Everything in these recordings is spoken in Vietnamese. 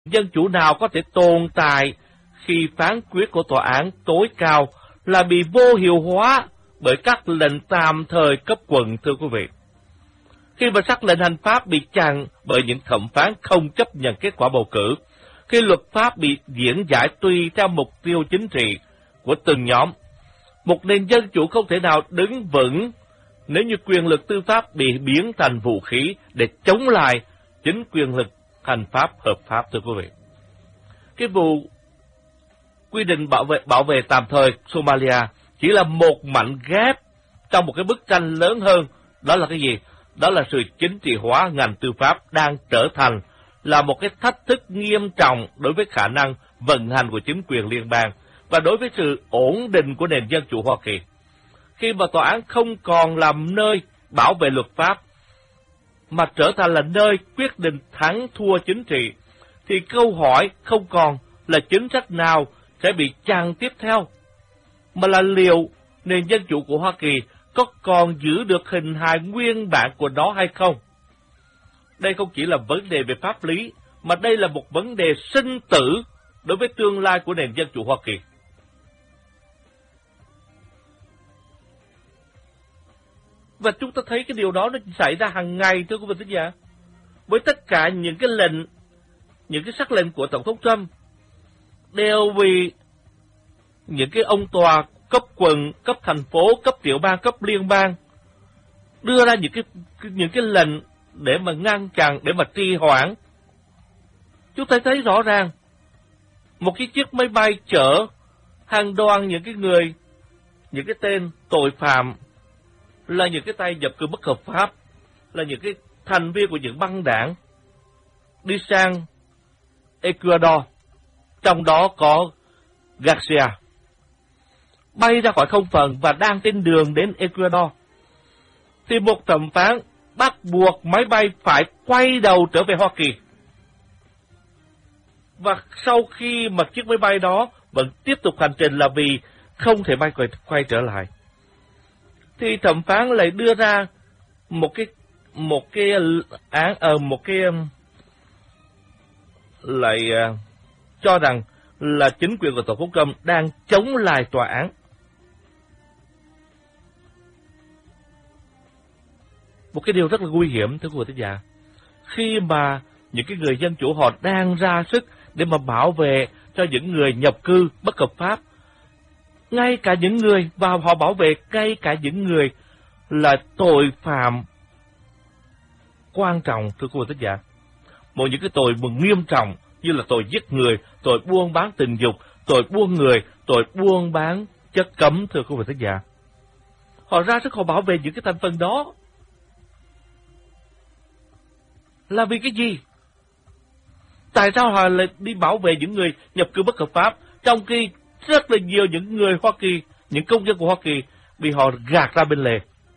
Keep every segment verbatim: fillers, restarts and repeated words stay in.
dân chủ nào có thể tồn tại khi phán quyết của tòa án tối cao là bị vô hiệu hóa bởi các lệnh tạm thời cấp quận, thưa quý vị. Khi mà sắc lệnh hành pháp bị chặn bởi những thẩm phán không chấp nhận kết quả bầu cử, khi luật pháp bị diễn giải tùy theo mục tiêu chính trị của từng nhóm, một nền dân chủ không thể nào đứng vững nếu như quyền lực tư pháp bị biến thành vũ khí để chống lại chính quyền lực hành pháp hợp pháp, thưa quý vị. Cái vụ quy định bảo vệ bảo vệ tạm thời Somalia chỉ là một mảnh ghép trong một cái bức tranh lớn hơn. Đó là cái gì? Đó là sự chính trị hóa ngành tư pháp đang trở thành là một cái thách thức nghiêm trọng đối với khả năng vận hành của chính quyền liên bang và đối với sự ổn định của nền dân chủ Hoa Kỳ. Khi mà tòa án không còn làm nơi bảo vệ luật pháp mà trở thành là nơi quyết định thắng thua chính trị, thì câu hỏi không còn là chính sách nào sẽ bị chặn tiếp theo, mà là liệu nền dân chủ của Hoa Kỳ có còn giữ được hình hài nguyên bản của nó hay không. Đây không chỉ là vấn đề về pháp lý, mà đây là một vấn đề sinh tử đối với tương lai của nền dân chủ Hoa Kỳ. Và chúng ta thấy cái điều đó nó xảy ra hàng ngày, thưa quý vị thính giả. Với tất cả những cái lệnh, những cái sắc lệnh của Tổng thống Trump đều vì những cái ông tòa cấp quận, cấp thành phố, cấp tiểu bang, cấp liên bang đưa ra những cái những cái lệnh để mà ngăn chặn, để mà trì hoãn. Chúng ta thấy rõ ràng một cái chiếc máy bay chở hàng đoàn những cái người, những cái tên tội phạm, là những cái tay nhập cư bất hợp pháp, là những cái thành viên của những băng đảng đi sang Ecuador, trong đó có Garcia, bay ra khỏi không phận và đang trên đường đến Ecuador, thì một thẩm phán bắt buộc máy bay phải quay đầu trở về Hoa Kỳ. Và sau khi mà chiếc máy bay đó vẫn tiếp tục hành trình là vì không thể bay quay, quay trở lại, thì thẩm phán lại đưa ra một cái một cái án ở uh, một cái um, lại uh, cho rằng là chính quyền của Tổng thống Trump đang chống lại tòa án. Một cái điều rất là nguy hiểm, thưa quý vị thính giả. Khi mà những cái người dân chủ họ đang ra sức để mà bảo vệ cho những người nhập cư bất hợp pháp, ngay cả những người, và họ bảo vệ ngay cả những người là tội phạm quan trọng, thưa quý vị thính giả. Một những cái tội mà nghiêm trọng như là tội giết người, tội buôn bán tình dục, tội buôn người, tội buôn bán chất cấm, thưa quý vị thính giả. Họ ra sức họ bảo vệ những cái thành phần đó. Là vì cái gì? Tại sao họ lại đi bảo vệ những người nhập cư bất hợp pháp, trong khi rất là nhiều những người Hoa Kỳ, những công dân của Hoa Kỳ bị họ gạt ra bên lề?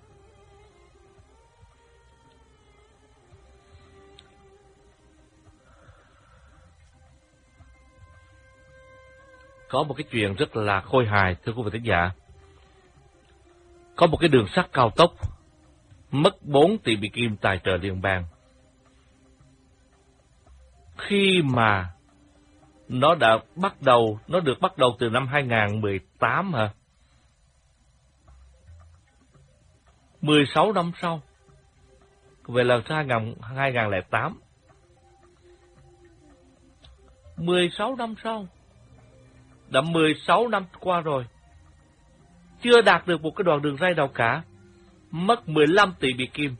Có một cái chuyện rất là khôi hài, thưa quý vị thính giả. Có một cái đường sắt cao tốc mất bốn tỷ Mỹ Kim tài trợ liên bang. Khi mà nó đã bắt đầu, nó được bắt đầu từ năm hai không một tám hả? mười sáu năm sau. Về là hai không không tám. mười sáu năm sau. Đã mười sáu năm qua rồi. Chưa đạt được một cái đoạn đường ray nào cả. Mất mười lăm tỷ Mỹ Kim.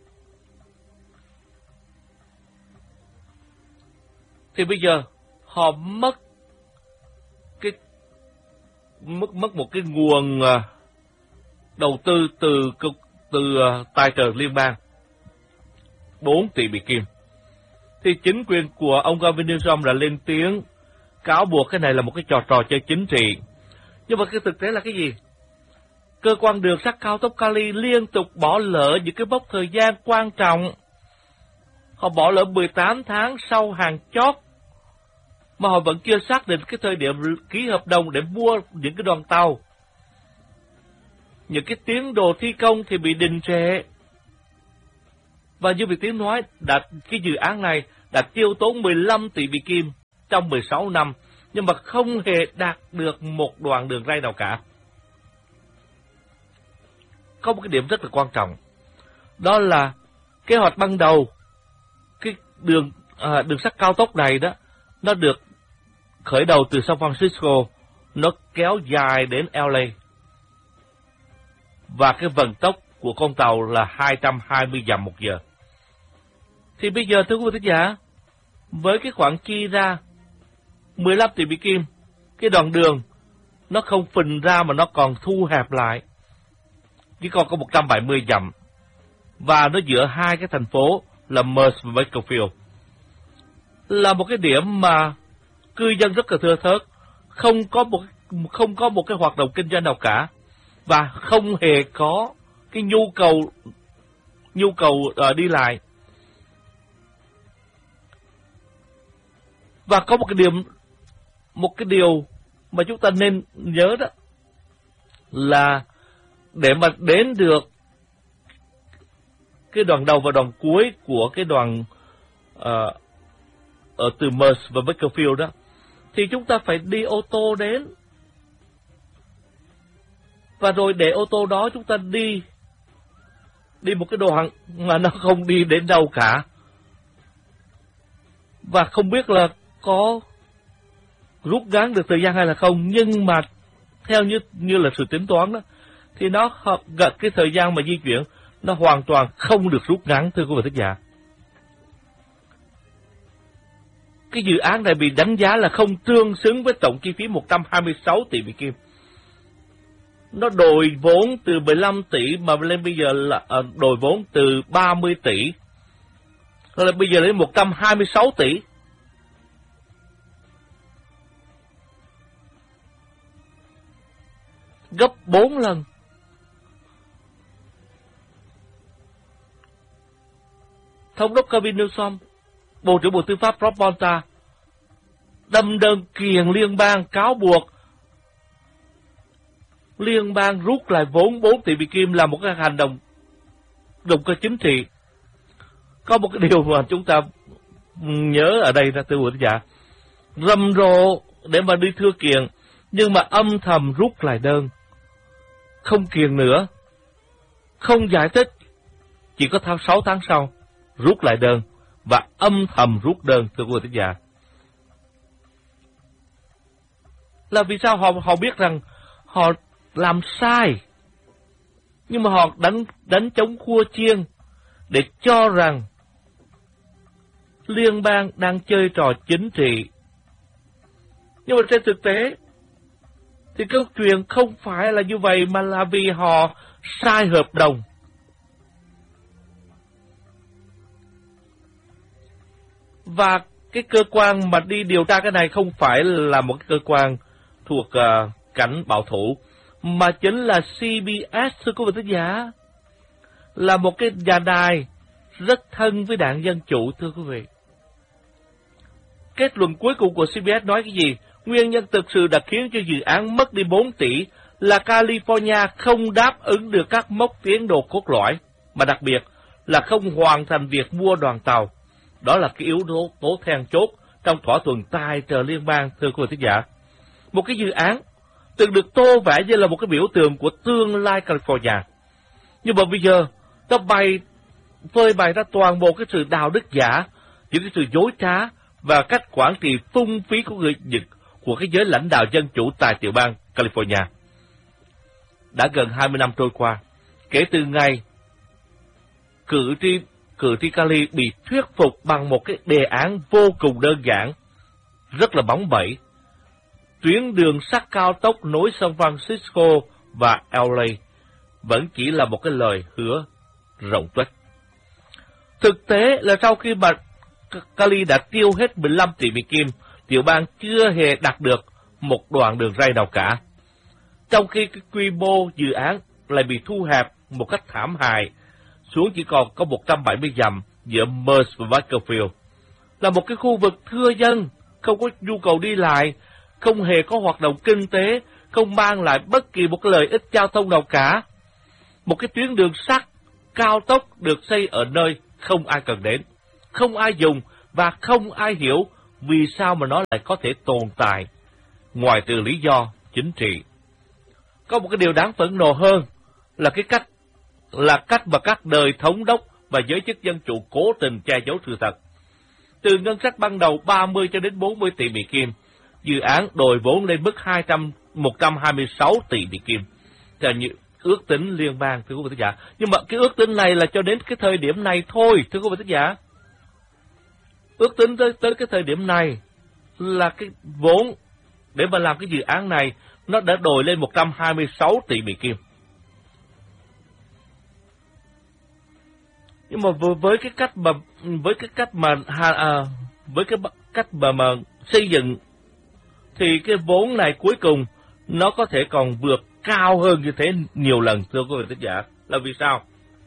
Thì bây giờ họ mất cái mất mất một cái nguồn đầu tư từ từ tài trợ liên bang bốn tỷ Mỹ Kim. Thì chính quyền của ông Gavin Newsom đã lên tiếng cáo buộc cái này là một cái trò trò chơi chính trị. Nhưng mà cái thực tế là cái gì? Cơ quan đường sắt cao tốc Cali liên tục bỏ lỡ những cái mốc thời gian quan trọng. Họ bỏ lỡ mười tám tháng sau hàng chót, mà họ vẫn chưa xác định cái thời điểm ký hợp đồng để mua những cái đoàn tàu. Những cái tiến độ thi công thì bị đình trệ. Và như vị Tiến nói, đã, cái dự án này đã tiêu tốn mười lăm tỷ Mỹ Kim trong mười sáu năm, nhưng mà không hề đạt được một đoạn đường ray nào cả. Có một cái điểm rất là quan trọng, đó là kế hoạch ban đầu, cái đường à, đường sắt cao tốc này đó, nó được khởi đầu từ San Francisco, nó kéo dài đến L A, và cái vận tốc của con tàu là hai trăm hai mươi dặm một giờ. Thì bây giờ thưa quý vị thính giả, với cái khoản chi ra mười lăm tỷ Mỹ Kim, cái đoạn đường nó không phình ra mà nó còn thu hẹp lại, chỉ còn có một trăm bảy mươi dặm, và nó giữa hai cái thành phố là Merce và Bakersfield, là một cái điểm mà cư dân rất là thưa thớt, không có một không có một cái hoạt động kinh doanh nào cả, và không hề có cái nhu cầu nhu cầu uh, đi lại. Và có một cái điểm một cái điều mà chúng ta nên nhớ đó là để mà đến được cái đoạn đầu và đoạn cuối của cái đoạn uh, ở từ Merce và Bakersfield đó, thì chúng ta phải đi ô tô đến. Và rồi để ô tô đó chúng ta đi đi một cái đoạn mà nó không đi đến đâu cả. Và không biết là có rút ngắn được thời gian hay là không, nhưng mà theo như như là sự tính toán đó, thì nó gặp cái thời gian mà di chuyển nó hoàn toàn không được rút ngắn, thưa quý vị thính giả. Cái dự án này bị đánh giá là không tương xứng với tổng chi phí một trăm hai mươi sáu tỷ Mỹ Kim. Nó đổi vốn từ mười lăm tỷ mà lên bây giờ là à, đổi vốn từ ba mươi tỷ. Rồi bây giờ lên một trăm hai mươi sáu tỷ. Gấp bốn lần. Thống đốc Gavin Newsom, Bộ trưởng Bộ Tư pháp Rob Bonta đâm đơn kiện liên bang cáo buộc liên bang rút lại vốn bốn tỷ Mỹ Kim là một cái hành động động cơ chính trị. Có một cái điều mà chúng ta nhớ ở đây là thưa quý vị, rầm rộ để mà đi thưa kiện, nhưng mà âm thầm rút lại đơn, không kiện nữa, không giải thích, chỉ có thao sáu tháng sau rút lại đơn và âm thầm rút đơn, thưa quý vị thính giả. Là vì sao? Họ họ biết rằng họ làm sai, nhưng mà họ đánh đánh chống khua chiêng để cho rằng liên bang đang chơi trò chính trị. Nhưng mà trên thực tế thì câu chuyện không phải là như vậy, mà là vì họ sai hợp đồng. Và cái cơ quan mà đi điều tra cái này không phải là một cái cơ quan thuộc uh, cảnh bảo thủ, mà chính là xê bê ét, thưa quý vị thính giả, là một cái nhà đài rất thân với đảng Dân Chủ, thưa quý vị. Kết luận cuối cùng của xê bê ét nói cái gì? Nguyên nhân thực sự đã khiến cho dự án mất đi bốn tỷ là California không đáp ứng được các mốc tiến độ cốt lõi, mà đặc biệt là không hoàn thành việc mua đoàn tàu. Đó là cái yếu tố, tố then chốt trong thỏa thuận tài trợ liên bang, thưa quý vị thính giả. Một cái dự án từng được tô vẽ như là một cái biểu tượng của tương lai California. Nhưng mà bây giờ, nó bày, phơi bày ra toàn bộ cái sự đạo đức giả, những cái sự dối trá và cách quản trị phung phí của người Nhật, của cái giới lãnh đạo dân chủ tại tiểu bang California. Đã gần hai mươi năm trôi qua, kể từ ngày cử tri cử tri Cali bị thuyết phục bằng một cái đề án vô cùng đơn giản, rất là bóng bẩy. Tuyến đường sắt cao tốc nối San Francisco và L A vẫn chỉ là một cái lời hứa rộng tuếch. Thực tế là sau khi mà Cali đã tiêu hết mười lăm tỷ Mỹ Kim, tiểu bang chưa hề đạt được một đoạn đường ray nào cả. Trong khi cái quy mô dự án lại bị thu hẹp một cách thảm hại, xuống chỉ còn có một trăm bảy mươi dặm giữa Merce và Bakersfield, là một cái khu vực thưa dân, không có nhu cầu đi lại, không hề có hoạt động kinh tế, không mang lại bất kỳ một cái lợi ích giao thông nào cả. Một cái tuyến đường sắt cao tốc được xây ở nơi không ai cần đến, không ai dùng, và không ai hiểu vì sao mà nó lại có thể tồn tại, ngoài trừ lý do chính trị. Có một cái điều đáng phẫn nộ hơn là cái cách là cách mà các đời thống đốc và giới chức dân chủ cố tình che giấu sự thật. Từ ngân sách ban đầu ba mươi cho đến bốn mươi tỷ Mỹ Kim, dự án đòi vốn lên mức hai trăm, một trăm hai mươi sáu tỷ Mỹ Kim, theo như ước tính liên bang, thưa quý vị thính giả. Nhưng mà cái ước tính này là cho đến cái thời điểm này thôi, thưa quý vị thính giả. Ước tính tới, tới cái thời điểm này là cái vốn để mà làm cái dự án này nó đã đòi lên một trăm hai mươi sáu tỷ Mỹ Kim. Nhưng mà với cái cách mà với cái cách mà à, với cái cách mà, mà xây dựng thì cái vốn này cuối cùng nó có thể còn vượt cao hơn như thế nhiều lần, thưa quý vị thính giả. Là vì sao?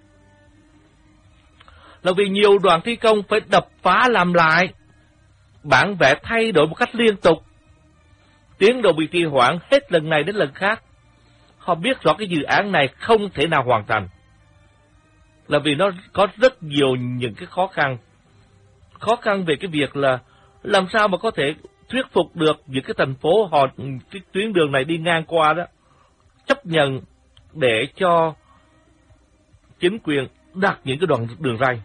Là vì nhiều đoàn thi công phải đập phá làm lại, bản vẽ thay đổi một cách liên tục, tiến độ bị trì hoãn hết lần này đến lần khác. Họ biết rõ cái dự án này không thể nào hoàn thành, là vì nó có rất nhiều những cái khó khăn. Khó khăn về cái việc là làm sao mà có thể thuyết phục được những cái thành phố họ cái tuyến đường này đi ngang qua đó chấp nhận để cho chính quyền đặt những cái đoạn đường ray.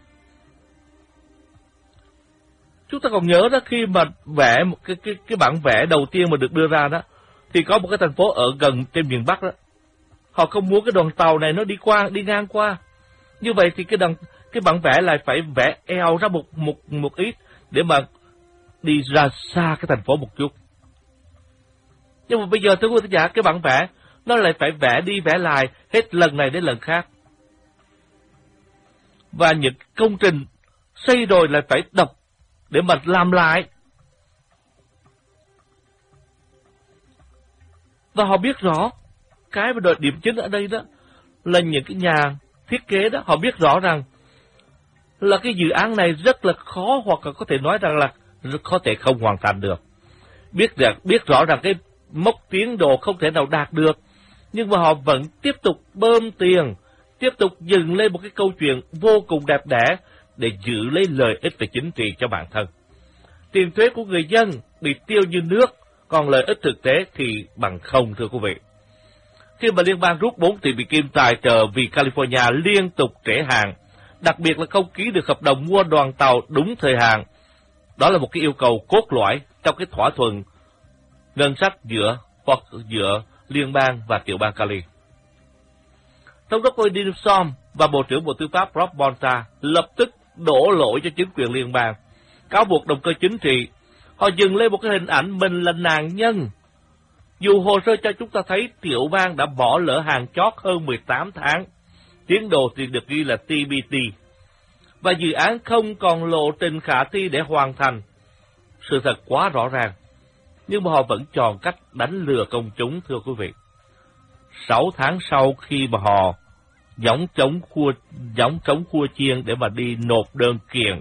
Chúng ta còn nhớ đó, khi mà vẽ một cái cái cái bản vẽ đầu tiên mà được đưa ra đó, thì có một cái thành phố ở gần trên miền Bắc đó, họ không muốn cái đoàn tàu này nó đi qua đi ngang qua. Như vậy thì cái đoàn cái bản vẽ lại phải vẽ eo ra một một một ít để mà đi ra xa cái thành phố một chút. Nhưng mà bây giờ thưa quý vị giả, cái bản vẽ nó lại phải vẽ đi vẽ lại hết lần này đến lần khác. Và những công trình xây rồi lại phải đập để mà làm lại. Và họ biết rõ, cái mà điểm chính ở đây đó là những cái nhà thiết kế đó, họ biết rõ rằng là cái dự án này rất là khó, hoặc là có thể nói rằng là có thể không hoàn thành được. Biết rằng, biết rõ rằng cái mốc tiến độ không thể nào đạt được, nhưng mà họ vẫn tiếp tục bơm tiền, tiếp tục dựng lên một cái câu chuyện vô cùng đẹp đẽ để giữ lấy lợi ích về chính trị cho bản thân. Tiền thuế của người dân bị tiêu như nước, còn lợi ích thực tế thì bằng không, thưa quý vị. Khi mà liên bang rút bốn tỷ Mỹ Kim tài trợ vì California liên tục trễ hạn, đặc biệt là không ký được hợp đồng mua đoàn tàu đúng thời hạn, đó là một cái yêu cầu cốt lõi trong cái thỏa thuận ngân sách giữa hoặc giữa liên bang và tiểu bang Cali. Thống đốc Eddie Newsom và Bộ trưởng Bộ Tư pháp Rob Bonta lập tức đổ lỗi cho chính quyền liên bang, cáo buộc động cơ chính trị. Họ dừng lên một cái hình ảnh mình là nạn nhân. Dù hồ sơ cho chúng ta thấy tiểu bang đã bỏ lỡ hàng chót hơn mười tám tháng, tiến độ thì được ghi là tê bê tê, và dự án không còn lộ trình khả thi để hoàn thành. Sự thật quá rõ ràng, nhưng mà họ vẫn chọn cách đánh lừa công chúng, thưa quý vị. Sáu tháng sau khi mà họ giống chống khua, giống chống khua chiên để mà đi nộp đơn kiện,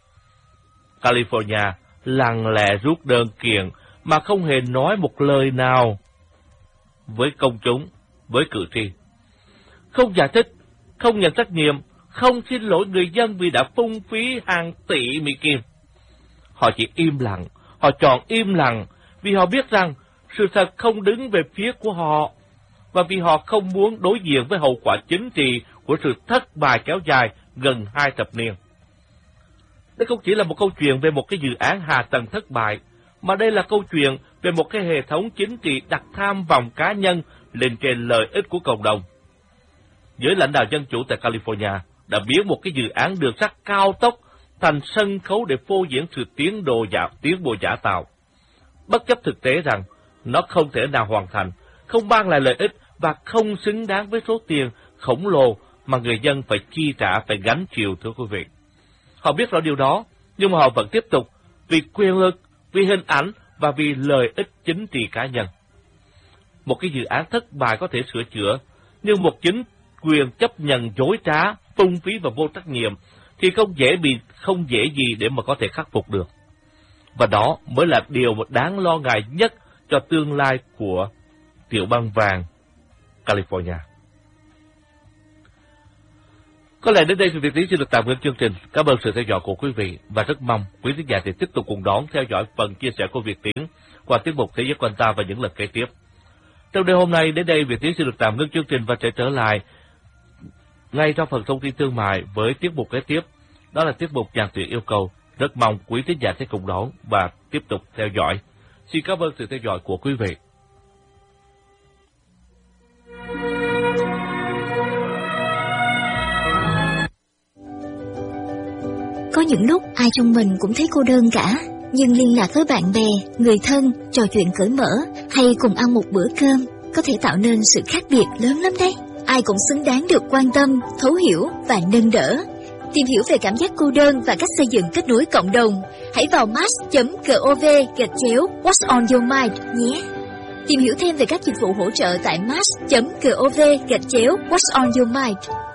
California lặng lẽ rút đơn kiện mà không hề nói một lời nào với công chúng, với cử tri. Không giải thích, không nhận trách nhiệm, không xin lỗi người dân vì đã phung phí hàng tỷ Mỹ Kim. Họ chỉ im lặng, họ chọn im lặng vì họ biết rằng sự thật không đứng về phía của họ, và vì họ không muốn đối diện với hậu quả chính trị của sự thất bại kéo dài gần hai thập niên. Đây không chỉ là một câu chuyện về một cái dự án hạ tầng thất bại, mà đây là câu chuyện về một cái hệ thống chính trị đặt tham vọng cá nhân lên trên lợi ích của cộng đồng. Giới lãnh đạo dân chủ tại California đã biến một cái dự án đường sắt cao tốc thành sân khấu để phô diễn sự tiến độ giả, tiến bộ giả tạo, bất chấp thực tế rằng nó không thể nào hoàn thành, không mang lại lợi ích và không xứng đáng với số tiền khổng lồ mà người dân phải chi trả, phải gánh chịu, thưa quý vị. Họ biết rõ điều đó, nhưng mà họ vẫn tiếp tục vì quyền lực, vì hình ảnh và vì lợi ích chính trị cá nhân. Một cái dự án thất bại có thể sửa chữa, nhưng một chính quyền chấp nhận dối trá, phung phí và vô trách nhiệm thì không dễ bị không dễ gì để mà có thể khắc phục được. Và đó mới là điều mà đáng lo ngại nhất cho tương lai của tiểu bang vàng California. Có lẽ đến đây thì Việt Tiến xin được tạm ngưng chương trình. Cảm ơn sự theo dõi của quý vị và rất mong quý khán giả thì tiếp tục cùng đón theo dõi phần chia sẻ của Việt Tiến qua tiết mục Thế giới quanh ta và những lần kế tiếp. Trong đêm hôm nay đến đây Việt Tiến xin được tạm ngưng chương trình và sẽ trở lại ngay trong phần thông tin thương mại với tiết mục kế tiếp. Đó là tiết mục Chàng Tuyển Yêu Cầu. Rất mong quý khán giả sẽ cùng đón và tiếp tục theo dõi. Xin cảm ơn sự theo dõi của quý vị. Có những lúc ai trong mình cũng thấy cô đơn cả, nhưng liên lạc với bạn bè, người thân, trò chuyện cởi mở hay cùng ăn một bữa cơm có thể tạo nên sự khác biệt lớn lắm đấy. Ai cũng xứng đáng được quan tâm, thấu hiểu và nâng đỡ. Tìm hiểu về cảm giác cô đơn và cách xây dựng kết nối cộng đồng, hãy vào match chấm gov gạch chéo What's on your mind nhé. Tìm hiểu thêm về các dịch vụ hỗ trợ tại match chấm gov gạch chéo What's on your mind.